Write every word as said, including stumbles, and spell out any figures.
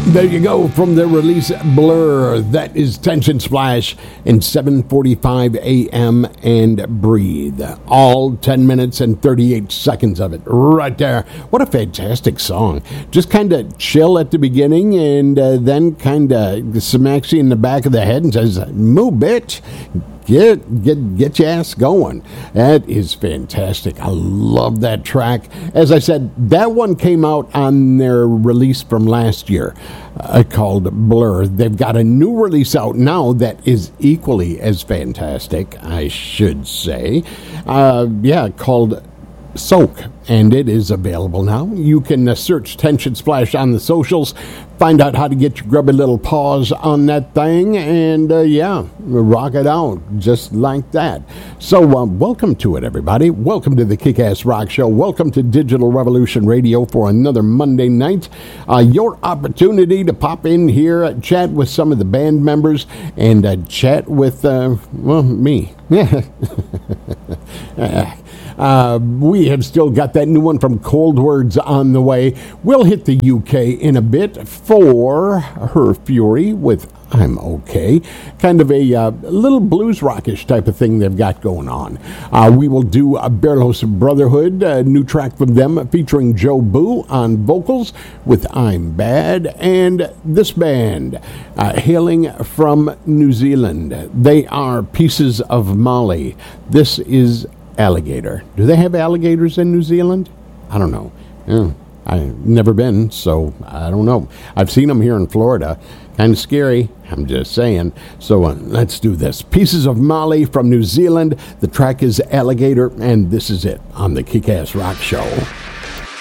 There you go, from the release Blur. That is Tension Splash in seven forty-five a.m. and Breathe. All ten minutes and thirty-eight seconds of it right there. What a fantastic song. Just kind of chill at the beginning and uh, then kind of smacks you in the back of the head and says, "Move, bitch. Get get get your ass going." That is fantastic. I love that track. As I said, that one came out on their release from last year uh, called Blur. They've got a new release out now that is equally as fantastic, I should say. Uh, yeah, called Soak, and it is available now. You can uh, search Tension Splash on the socials, find out how to get your grubby little paws on that thing, and uh, yeah, rock it out just like that. So uh, welcome to it, everybody. Welcome to the Kick-Ass Rock Show. Welcome to Digital Revolution Radio for another Monday night. Uh, your opportunity to pop in here, uh, chat with some of the band members, and uh, chat with, uh, well, me. Uh, we have still got that new one from Cold Words on the way. We'll hit the U K in a bit for Her Fury with I'm Okay. Kind of a uh, little blues rockish type of thing they've got going on. Uh, we will do a Berlos Brotherhood, a new track from them featuring Joe Boo on vocals with I'm Bad. And this band, uh, hailing from New Zealand, they are Pieces of Molly. This is Alligator. Do they have alligators in New Zealand? I don't know. Yeah, I've never been, so I don't know. I've seen them here in Florida. Kind of scary, I'm just saying. So uh, let's do this. Pieces of Molly from New Zealand. The track is Alligator, and this is it on the Kick-Ass Rock Show.